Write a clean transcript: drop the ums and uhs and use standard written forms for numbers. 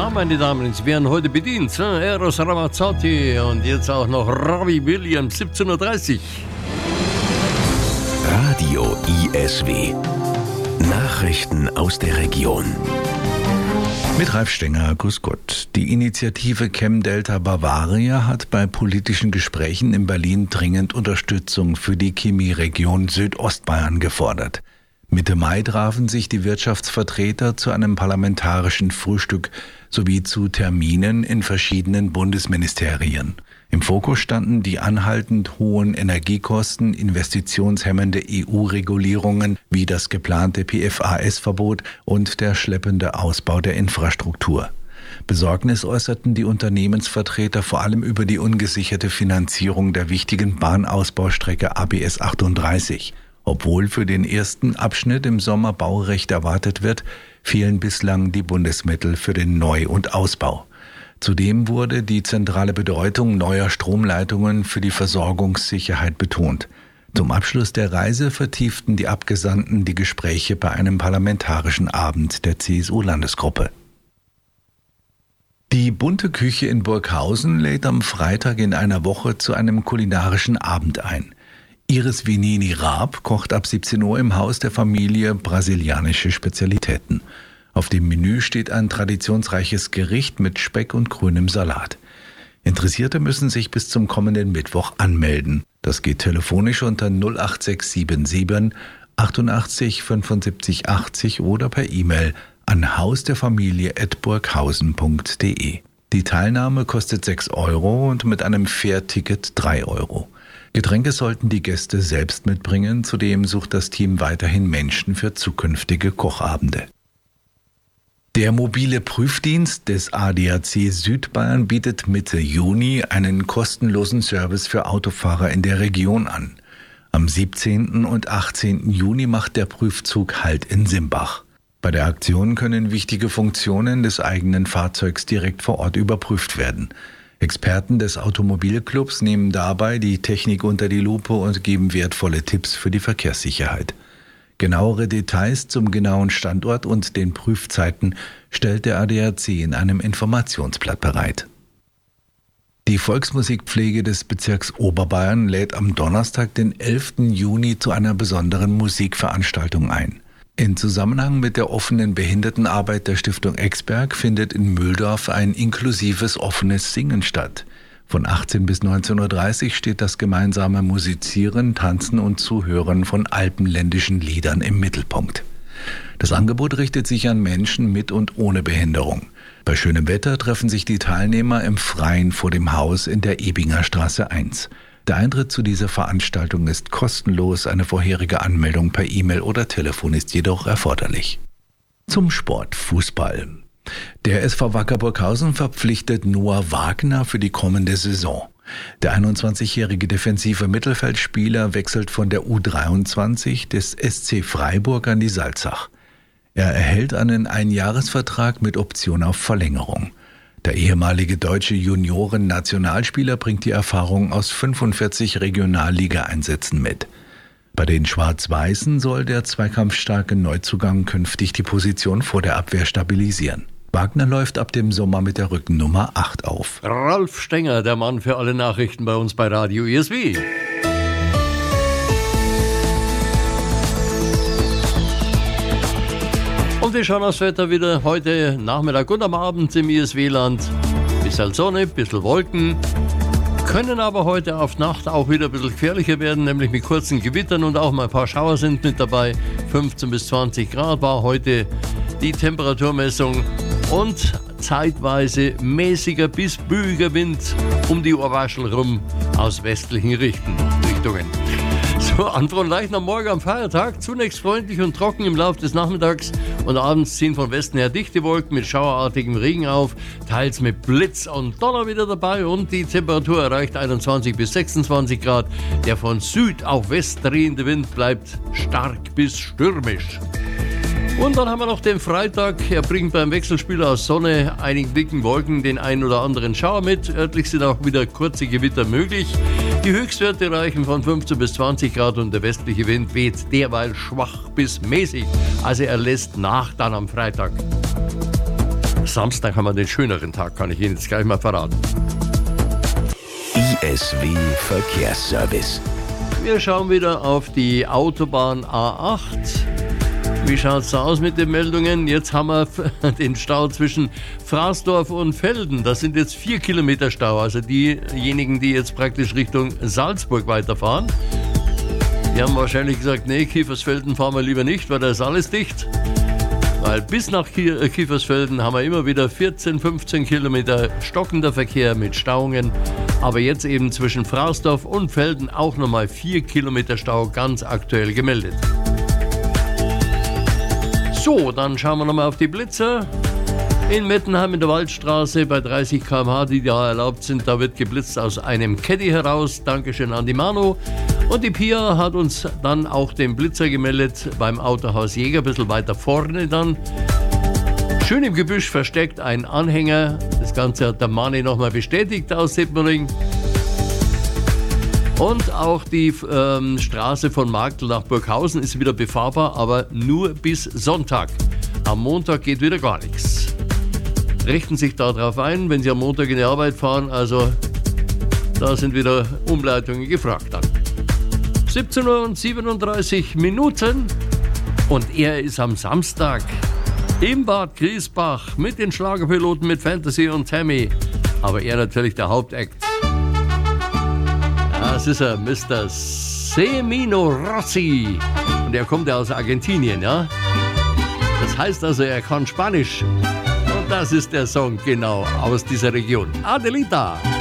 Ja, meine Damen, Sie werden heute bedient. Eros Ramazzotti und jetzt auch noch Robbie Williams, 17:30 Uhr. Radio ISW. Nachrichten aus der Region. Mit Ralf Stenger, grüß Gott. Die Initiative ChemDelta Bavaria hat bei politischen Gesprächen in Berlin dringend Unterstützung für die Chemieregion Südostbayern gefordert. Mitte Mai trafen sich die Wirtschaftsvertreter zu einem parlamentarischen Frühstück sowie zu Terminen in verschiedenen Bundesministerien. Im Fokus standen die anhaltend hohen Energiekosten, investitionshemmende EU-Regulierungen wie das geplante PFAS-Verbot und der schleppende Ausbau der Infrastruktur. Besorgnis äußerten die Unternehmensvertreter vor allem über die ungesicherte Finanzierung der wichtigen Bahnausbaustrecke ABS 38. Obwohl für den ersten Abschnitt im Sommer Baurecht erwartet wird, fehlen bislang die Bundesmittel für den Neu- und Ausbau. Zudem wurde die zentrale Bedeutung neuer Stromleitungen für die Versorgungssicherheit betont. Zum Abschluss der Reise vertieften die Abgesandten die Gespräche bei einem parlamentarischen Abend der CSU-Landesgruppe. Die Bunte Küche in Burghausen lädt am Freitag in einer Woche zu einem kulinarischen Abend ein. Iris Vinini Raab kocht ab 17 Uhr im Haus der Familie brasilianische Spezialitäten. Auf dem Menü steht ein traditionsreiches Gericht mit Speck und grünem Salat. Interessierte müssen sich bis zum kommenden Mittwoch anmelden. Das geht telefonisch unter 08677 88 75 80 oder per E-Mail an hausderfamilie@burghausen.de. Die Teilnahme kostet 6 € und mit einem Fährticket 3 €. Getränke sollten die Gäste selbst mitbringen, zudem sucht das Team weiterhin Menschen für zukünftige Kochabende. Der mobile Prüfdienst des ADAC Südbayern bietet Mitte Juni einen kostenlosen Service für Autofahrer in der Region an. Am 17. und 18. Juni macht der Prüfzug Halt in Simbach. Bei der Aktion können wichtige Funktionen des eigenen Fahrzeugs direkt vor Ort überprüft werden. Experten des Automobilclubs nehmen dabei die Technik unter die Lupe und geben wertvolle Tipps für die Verkehrssicherheit. Genauere Details zum genauen Standort und den Prüfzeiten stellt der ADAC in einem Informationsblatt bereit. Die Volksmusikpflege des Bezirks Oberbayern lädt am Donnerstag, den 11. Juni, zu einer besonderen Musikveranstaltung ein. In Zusammenhang mit der offenen Behindertenarbeit der Stiftung Exberg findet in Mühldorf ein inklusives offenes Singen statt. Von 18 bis 19:30 Uhr steht das gemeinsame Musizieren, Tanzen und Zuhören von alpenländischen Liedern im Mittelpunkt. Das Angebot richtet sich an Menschen mit und ohne Behinderung. Bei schönem Wetter treffen sich die Teilnehmer im Freien vor dem Haus in der Ebinger Straße 1. Der Eintritt zu dieser Veranstaltung ist kostenlos, eine vorherige Anmeldung per E-Mail oder Telefon ist jedoch erforderlich. Zum Sport Fußball. Der SV Wacker Burghausen verpflichtet Noah Wagner für die kommende Saison. Der 21-jährige defensive Mittelfeldspieler wechselt von der U23 des SC Freiburg an die Salzach. Er erhält einen Einjahresvertrag mit Option auf Verlängerung. Der ehemalige deutsche Junioren-Nationalspieler bringt die Erfahrung aus 45 Regionalliga-Einsätzen mit. Bei den Schwarz-Weißen soll der zweikampfstarke Neuzugang künftig die Position vor der Abwehr stabilisieren. Wagner läuft ab dem Sommer mit der Rückennummer 8 auf. Ralf Stenger, der Mann für alle Nachrichten bei uns bei Radio ISW. Und wir schauen aufs Wetter wieder heute Nachmittag und am Abend im ISW-Land. Bisschen Sonne, bisschen Wolken. Können aber heute auf Nacht auch wieder ein bisschen gefährlicher werden, nämlich mit kurzen Gewittern und auch mal ein paar Schauer sind mit dabei. 15 bis 20 Grad war heute die Temperaturmessung und zeitweise mäßiger bis böiger Wind um die Ohrwaschel rum aus westlichen Richtungen. So, Anton leicht am Morgen am Feiertag. Zunächst freundlich und trocken im Laufe des Nachmittags und abends ziehen von Westen her dichte Wolken mit schauerartigem Regen auf, teils mit Blitz und Donner wieder dabei und die Temperatur erreicht 21 bis 26 Grad. Der von Süd auf West drehende Wind bleibt stark bis stürmisch. Und dann haben wir noch den Freitag. Er bringt beim Wechselspiel aus Sonne, einigen dicken Wolken den ein oder anderen Schauer mit. Örtlich sind auch wieder kurze Gewitter möglich. Die Höchstwerte reichen von 15 bis 20 Grad und der westliche Wind weht derweil schwach bis mäßig. Also er lässt nach dann am Freitag. Samstag haben wir den schöneren Tag, kann ich Ihnen jetzt gleich mal verraten. ISW Verkehrsservice. Wir schauen wieder auf die Autobahn A8. Wie schaut es da aus mit den Meldungen? Jetzt haben wir den Stau zwischen Fraßdorf und Velden. Das sind jetzt 4 Kilometer Stau. Also diejenigen, die jetzt praktisch Richtung Salzburg weiterfahren, die haben wahrscheinlich gesagt, nee, Kiefersfelden fahren wir lieber nicht, weil da ist alles dicht. Weil bis nach Kiefersfelden haben wir immer wieder 14, 15 Kilometer stockender Verkehr mit Stauungen. Aber jetzt eben zwischen Fraßdorf und Velden auch nochmal 4 Kilometer Stau ganz aktuell gemeldet. So, dann schauen wir nochmal auf die Blitzer. In Mettenheim in der Waldstraße bei 30 km/h, die da erlaubt sind, da wird geblitzt aus einem Caddy heraus. Dankeschön an die Manu. Und die Pia hat uns dann auch den Blitzer gemeldet beim Autohaus Jäger, ein bisschen weiter vorne dann. Schön im Gebüsch versteckt ein Anhänger. Das Ganze hat der Mani nochmal bestätigt aus Seppenring. Und auch die Straße von Marktl nach Burghausen ist wieder befahrbar, aber nur bis Sonntag. Am Montag geht wieder gar nichts. Richten sich darauf ein, wenn Sie am Montag in die Arbeit fahren. Also da sind wieder Umleitungen gefragt dann. 17:37 Uhr und er ist am Samstag im Bad Griesbach mit den Schlagerpiloten, mit Fantasy und Tammy. Aber er natürlich der Hauptakt. Das ist er, Mr. Semino Rossi. Und er kommt ja aus Argentinien, ja? Das heißt also, er kann Spanisch. Und das ist der Song genau aus dieser Region. Adelita.